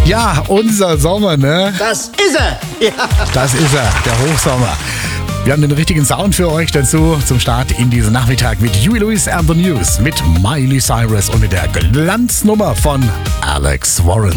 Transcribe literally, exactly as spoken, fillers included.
Ja, unser Sommer, ne? Das ist er. Ja. Das ist er, der Hochsommer. Wir haben den richtigen Sound für euch dazu zum Start in diesen Nachmittag mit Huey Lewis and the News, mit Miley Cyrus und mit der Glanznummer von Alex Warren.